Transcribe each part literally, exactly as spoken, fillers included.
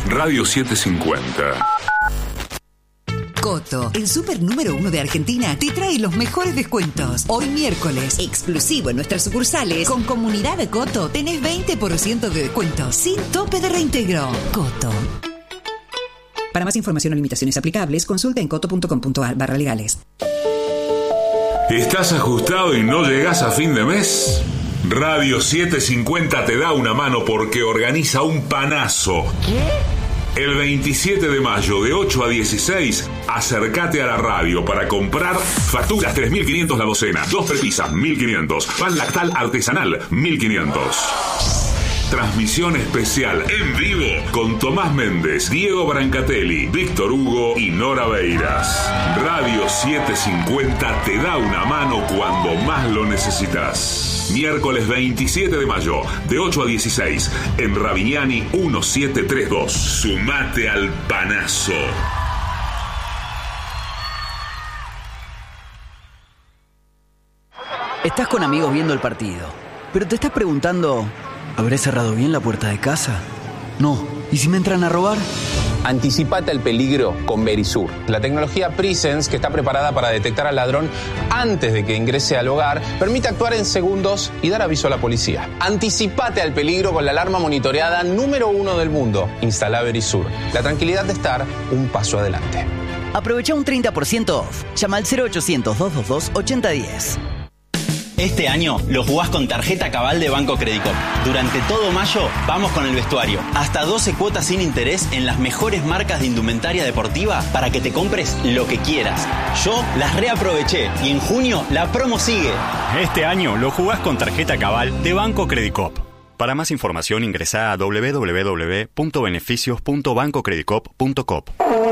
Radio setecientos cincuenta. Coto, el súper número uno de Argentina, te trae los mejores descuentos. Hoy miércoles, exclusivo en nuestras sucursales, con Comunidad de Coto, tenés veinte por ciento de descuento, sin tope de reintegro. Coto. Para más información o limitaciones aplicables, consulta en coto punto com punto a r barra legales. ¿Estás ajustado y no llegás a fin de mes? Radio setecientos cincuenta te da una mano porque organiza un panazo. ¿Qué? El veintisiete de mayo, de ocho a dieciséis, acércate a la radio para comprar facturas tres mil quinientos la docena, dos prepisas mil quinientos, pan lactal artesanal mil quinientos. Transmisión especial en vivo con Tomás Méndez, Diego Brancatelli, Víctor Hugo y Nora Beiras. Radio setecientos cincuenta te da una mano cuando más lo necesitas. Miércoles veintisiete de mayo, de ocho a dieciséis, en Ravignani diecisiete treinta y dos. Sumate al panazo. Estás con amigos viendo el partido, pero te estás preguntando, ¿habré cerrado bien la puerta de casa? No. ¿Y si me entran a robar? Anticipate al peligro con Verisur, la tecnología Presence que está preparada para detectar al ladrón antes de que ingrese al hogar, permite actuar en segundos y dar aviso a la policía. Anticipate al peligro con la alarma monitoreada número uno del mundo. Instala Verisur, la tranquilidad de estar un paso adelante. Aprovecha un treinta por ciento off. Llama al cero ochocientos, doscientos veintidós, ochenta diez. Este año lo jugás con tarjeta Cabal de Banco Credicop. Durante todo mayo vamos con el vestuario. Hasta doce cuotas sin interés en las mejores marcas de indumentaria deportiva para que te compres lo que quieras. Yo las reaproveché y en junio la promo sigue. Este año lo jugás con tarjeta Cabal de Banco Credicop. Para más información ingresá a doble u doble u doble u punto beneficios punto banco credicop punto com.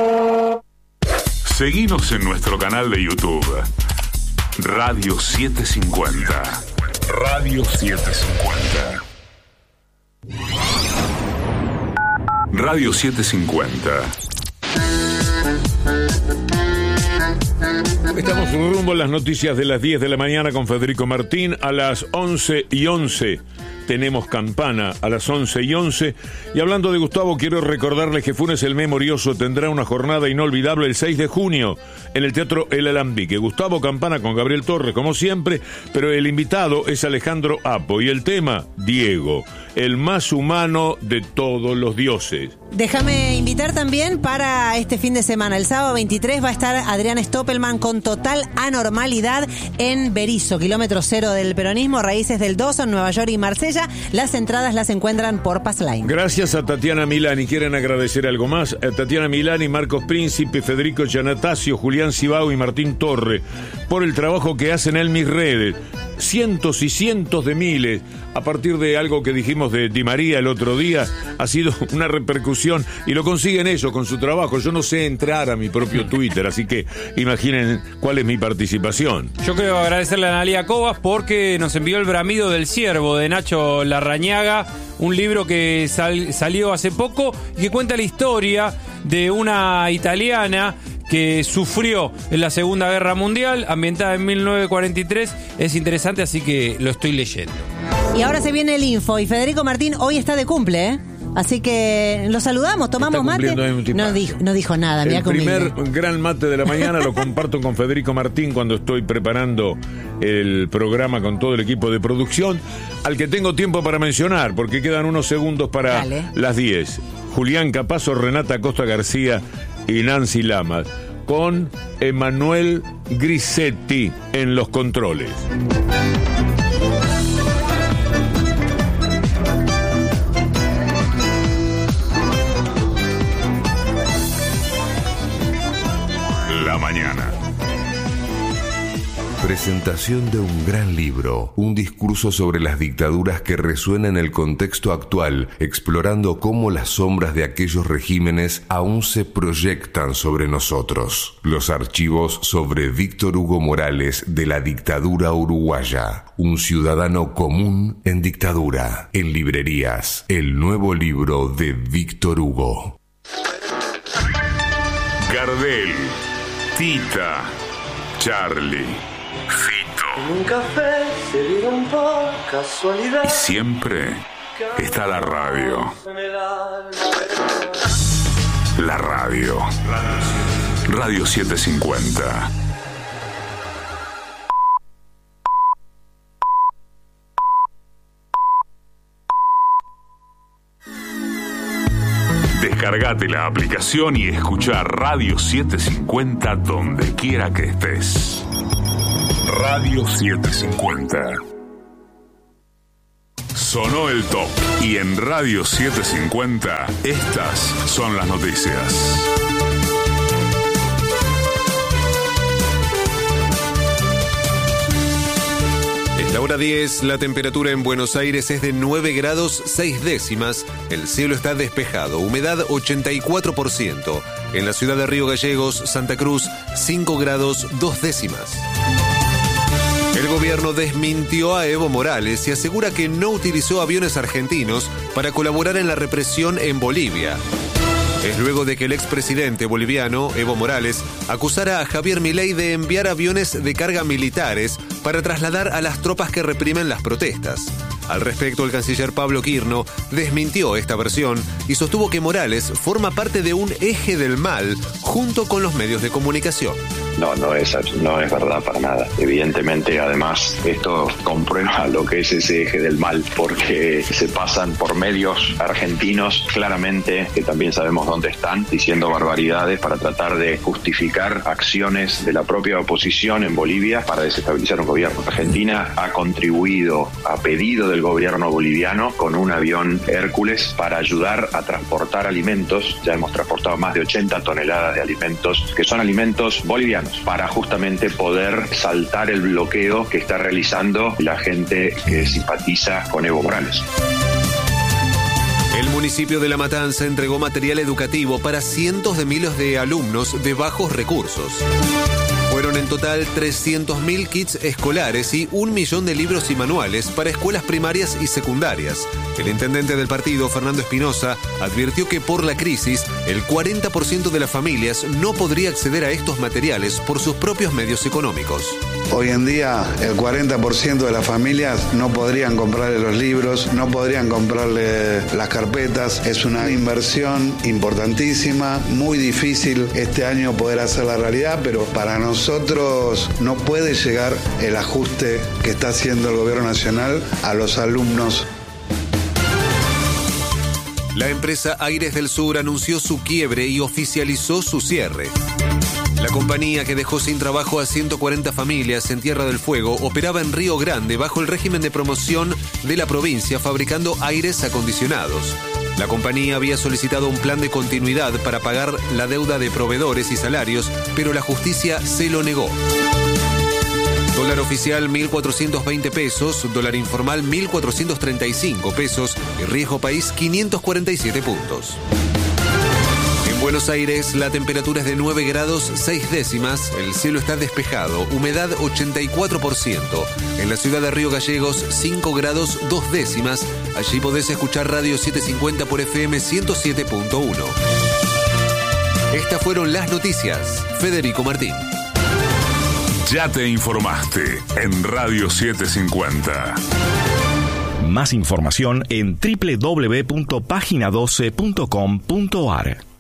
Seguinos en nuestro canal de YouTube. Radio setecientos cincuenta. Radio setecientos cincuenta. Radio setecientos cincuenta. Estamos rumbo a las noticias de las diez de la mañana con Federico Martín. A las once y once tenemos campana, a las once y once. Y hablando de Gustavo, quiero recordarles que Funes el Memorioso tendrá una jornada inolvidable el seis de junio en el Teatro El Alambique. Gustavo Campana con Gabriel Torres, como siempre, pero el invitado es Alejandro Apo y el tema, Diego, el más humano de todos los dioses. Déjame invitar también para este fin de semana. El sábado veintitrés va a estar Adrián Stoppelman con Total Anormalidad en Berisso, kilómetro cero del peronismo, Raíces del Dawson, Nueva York y Marsella. Las entradas las encuentran por Passline. Gracias a Tatiana Milani. ¿Quieren agradecer algo más? A Tatiana Milani, Marcos Príncipe, Federico Giannatasio, Julián Cibao y Martín Torre por el trabajo que hacen en mis redes. Cientos y cientos de miles, a partir de algo que dijimos de Di María el otro día, ha sido una repercusión y lo consiguen ellos con su trabajo. Yo no sé entrar a mi propio Twitter, así que imaginen cuál es mi participación. Yo quiero agradecerle a Analía Cobas porque nos envió El Bramido del Ciervo de Nacho Larrañaga, un libro que sal, salió hace poco y que cuenta la historia de una italiana que sufrió en la Segunda Guerra Mundial, ambientada en mil novecientos cuarenta y tres. Es interesante, así que lo estoy leyendo. Y ahora se viene el info, y Federico Martín hoy está de cumple, ¿eh? Así que lo saludamos, tomamos mate. No dijo, no dijo nada, mirá El conmigo. primer gran mate de la mañana lo comparto con Federico Martín cuando estoy preparando el programa con todo el equipo de producción, al que tengo tiempo para mencionar, porque quedan unos segundos para Dale. las diez. Julián Capazo, Renata Costa García y Nancy Lamas, con Emanuel Grisetti en los controles. La mañana. Presentación de un gran libro, un discurso sobre las dictaduras que resuena en el contexto actual, explorando cómo las sombras de aquellos regímenes aún se proyectan sobre nosotros. Los archivos sobre Víctor Hugo Morales de la dictadura uruguaya, un ciudadano común en dictadura. En librerías, el nuevo libro de Víctor Hugo. Gardel, Tita, Charlie, Fito. Un café se dieron por casualidad. Y siempre está la radio. En el alma. la radio. Radio setecientos cincuenta. Descargate la aplicación y escucha Radio setecientos cincuenta donde quiera que estés. Radio setecientos cincuenta. Sonó el top y en Radio setecientos cincuenta estas son las noticias. Es la hora diez, la temperatura en Buenos Aires es de nueve grados seis décimas, el cielo está despejado, humedad ochenta y cuatro por ciento. En la ciudad de Río Gallegos, Santa Cruz, cinco grados dos décimas. El gobierno desmintió a Evo Morales y asegura que no utilizó aviones argentinos para colaborar en la represión en Bolivia. Es luego de que el expresidente boliviano, Evo Morales, acusara a Javier Milei de enviar aviones de carga militares para trasladar a las tropas que reprimen las protestas. Al respecto, el canciller Pablo Quirno desmintió esta versión y sostuvo que Morales forma parte de un eje del mal junto con los medios de comunicación. No, no es, no es verdad para nada. Evidentemente, además, esto comprueba lo que es ese eje del mal, porque se pasan por medios argentinos, claramente, que también sabemos dónde están, diciendo barbaridades para tratar de justificar acciones de la propia oposición en Bolivia para desestabilizar un gobierno. Argentina ha contribuido, a pedido del gobierno boliviano, con un avión Hércules para ayudar a transportar alimentos. Ya hemos transportado más de ochenta toneladas de alimentos, que son alimentos bolivianos, para justamente poder saltar el bloqueo que está realizando la gente que simpatiza con Evo Morales. El municipio de La Matanza entregó material educativo para cientos de miles de alumnos de bajos recursos. Fueron en total trescientos mil kits escolares y un millón de libros y manuales para escuelas primarias y secundarias. El intendente del partido, Fernando Espinosa, advirtió que por la crisis, el cuarenta por ciento de las familias no podría acceder a estos materiales por sus propios medios económicos. Hoy en día, el cuarenta por ciento de las familias no podrían comprarle los libros, no podrían comprarle las carpetas. Es una inversión importantísima, muy difícil este año poder hacer la realidad, pero para nosotros no puede llegar el ajuste que está haciendo el gobierno nacional a los alumnos. La empresa Aires del Sur anunció su quiebre y oficializó su cierre. La compañía, que dejó sin trabajo a ciento cuarenta familias en Tierra del Fuego, operaba en Río Grande bajo el régimen de promoción de la provincia, fabricando aires acondicionados. La compañía había solicitado un plan de continuidad para pagar la deuda de proveedores y salarios, pero la justicia se lo negó. Dólar oficial mil cuatrocientos veinte pesos, dólar informal mil cuatrocientos treinta y cinco pesos y riesgo país quinientos cuarenta y siete puntos. En Buenos Aires la temperatura es de nueve grados seis décimas, el cielo está despejado, humedad ochenta y cuatro por ciento. En la ciudad de Río Gallegos cinco grados dos décimas, allí podés escuchar Radio setecientos cincuenta por F M ciento siete punto uno. Estas fueron las noticias. Federico Martín. Ya te informaste en Radio setecientos cincuenta. Más información en doble u doble u doble u punto página doce punto com punto a r.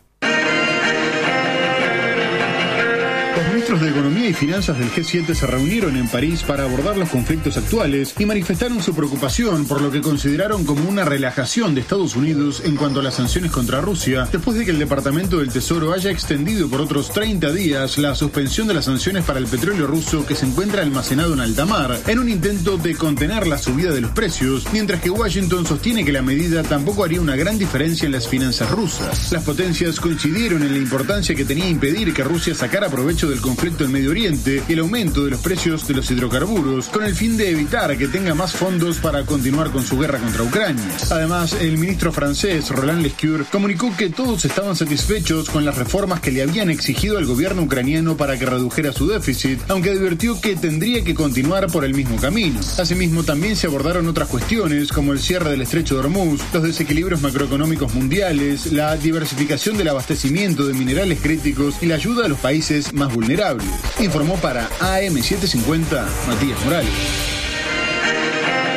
Los ministros de Economía y Finanzas del G siete se reunieron en París para abordar los conflictos actuales y manifestaron su preocupación por lo que consideraron como una relajación de Estados Unidos en cuanto a las sanciones contra Rusia, después de que el Departamento del Tesoro haya extendido por otros treinta días la suspensión de las sanciones para el petróleo ruso que se encuentra almacenado en alta mar, en un intento de contener la subida de los precios, mientras que Washington sostiene que la medida tampoco haría una gran diferencia en las finanzas rusas. Las potencias coincidieron en la importancia que tenía impedir que Rusia sacara provecho del conflicto en Medio Oriente y el aumento de los precios de los hidrocarburos, con el fin de evitar que tenga más fondos para continuar con su guerra contra Ucrania. Además, el ministro francés Roland Lescure comunicó que todos estaban satisfechos con las reformas que le habían exigido al gobierno ucraniano para que redujera su déficit, aunque advirtió que tendría que continuar por el mismo camino. Asimismo, también se abordaron otras cuestiones como el cierre del estrecho de Hormuz, los desequilibrios macroeconómicos mundiales, la diversificación del abastecimiento de minerales críticos y la ayuda a los países más vulnerables. Informó para A M setecientos cincuenta Matías Morales.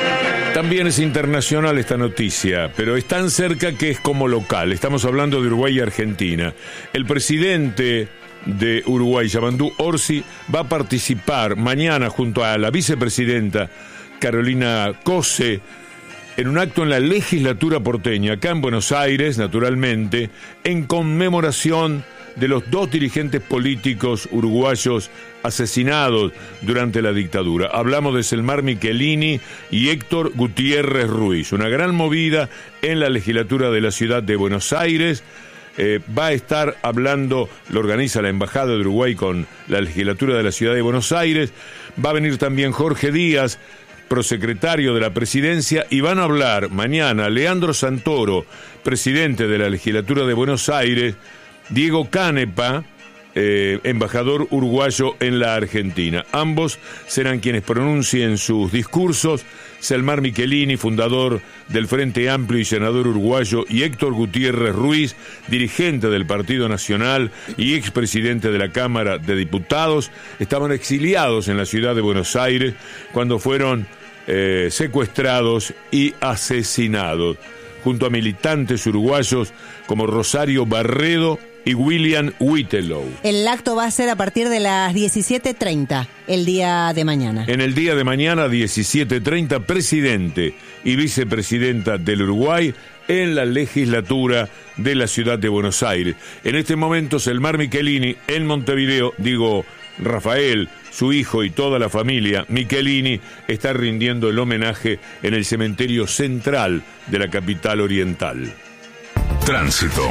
También es internacional esta noticia, pero es tan cerca que es como local. Estamos hablando de Uruguay y Argentina. El presidente de Uruguay, Yamandú Orsi, va a participar mañana junto a la vicepresidenta Carolina Cose en un acto en la legislatura porteña, acá en Buenos Aires, naturalmente, en conmemoración de los dos dirigentes políticos uruguayos asesinados durante la dictadura. Hablamos de Selmar Michelini y Héctor Gutiérrez Ruiz. Una gran movida en la legislatura de la ciudad de Buenos Aires. Eh, va a estar hablando, lo organiza la Embajada de Uruguay con la legislatura de la ciudad de Buenos Aires. Va a venir también Jorge Díaz, prosecretario de la presidencia, y van a hablar mañana Leandro Santoro, presidente de la legislatura de Buenos Aires, Diego Canepa, eh, embajador uruguayo en la Argentina. Ambos serán quienes pronuncien sus discursos. Selmar Michelini, fundador del Frente Amplio y senador uruguayo, y Héctor Gutiérrez Ruiz, dirigente del Partido Nacional y expresidente de la Cámara de Diputados, estaban exiliados en la ciudad de Buenos Aires cuando fueron eh, secuestrados y asesinados, junto a militantes uruguayos como Rosario Barredo y William Whittelow. El acto va a ser a partir de las diecisiete treinta, el día de mañana. En el día de mañana, diecisiete treinta, presidente y vicepresidenta del Uruguay en la legislatura de la ciudad de Buenos Aires. En este momento, Selmar Michelini en Montevideo, digo, Rafael, su hijo y toda la familia Michelini, está rindiendo el homenaje en el cementerio central de la capital oriental. Tránsito.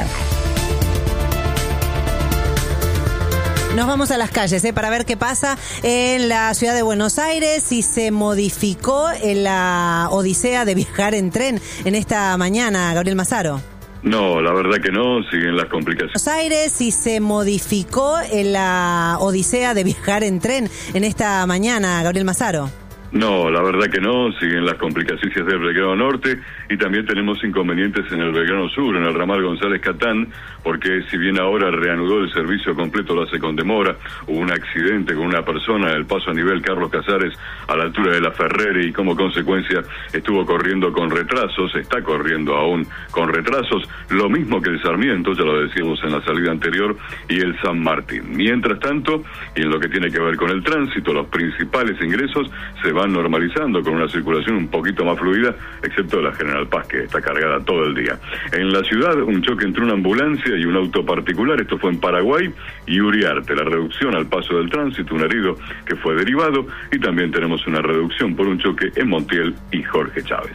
Nos vamos a las calles ¿eh? para ver qué pasa en la ciudad de Buenos Aires, si se modificó en la odisea de viajar en tren en esta mañana, Gabriel Mazaro. No, la verdad que no, siguen las complicaciones. Buenos Aires, si se modificó en la odisea de viajar en tren en esta mañana, Gabriel Mazaro. No, la verdad que no, siguen las complicaciones del Belgrano Norte y también tenemos inconvenientes en el Belgrano Sur, en el ramal González Catán, porque si bien ahora reanudó el servicio completo, lo hace con demora. Hubo un accidente con una persona en el paso a nivel Carlos Casares a la altura de la Ferrere y como consecuencia estuvo corriendo con retrasos, está corriendo aún con retrasos, lo mismo que el Sarmiento, ya lo decíamos en la salida anterior, y el San Martín. Mientras tanto, y en lo que tiene que ver con el tránsito, los principales ingresos se van normalizando con una circulación un poquito más fluida, excepto la General Paz, que está cargada todo el día. En la ciudad, un choque entre una ambulancia y un auto particular, esto fue en Paraguay y Uriarte, la reducción al paso del tránsito, un herido que fue derivado, y también tenemos una reducción por un choque en Montiel y Jorge Chávez.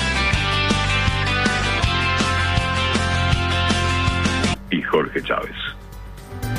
Y Jorge Chávez.